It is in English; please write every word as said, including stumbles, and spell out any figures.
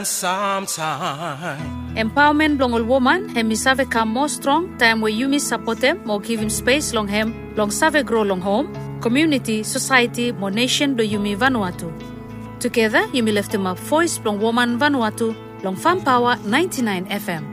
sometime. Empowerment long all woman, hemi save come more strong, time where you miss support them, more give him space long hem, long save grow long home, community, society, more nation do yumi Vanuatu. Together, you may lift him up voice long woman Vanuatu, long Farm Power ninety-nine F M.